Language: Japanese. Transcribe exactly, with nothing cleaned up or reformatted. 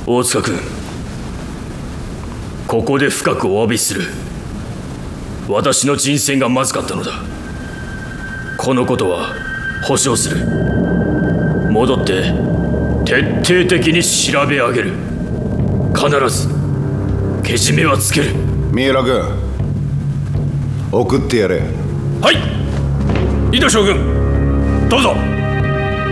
大塚君、ここで深くお詫びする。私の人選がまずかったのだ。このことは保証する。戻って徹底的に調べ上げる。必ずけじめはつける。 三浦君、送ってやれ。 はい、井戸将軍、どうぞ。